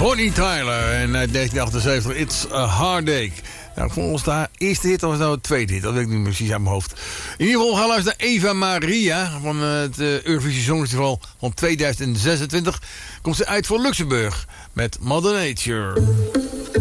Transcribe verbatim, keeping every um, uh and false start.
Bonnie Tyler en uit negentien achtenzeventig It's a Heartache. Nou, volgens de eerste hit, of was nou de tweede hit? Dat weet ik niet precies uit mijn hoofd. In ieder geval gaan we luisteren naar Eva Maria van het uh, Eurovisie Songfestival van tweeduizend zesentwintig. Komt ze uit voor Luxemburg met Mother Nature.